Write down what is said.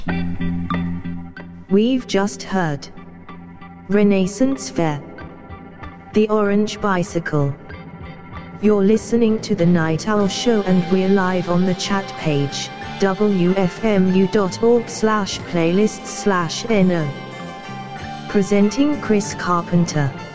We've just heard Renaissance Fair, The Orange Bicycle. You're listening to The Night Owl Show and we're live on the chat page, wfmu.org/playlists/no. Presenting Chris Carpenter.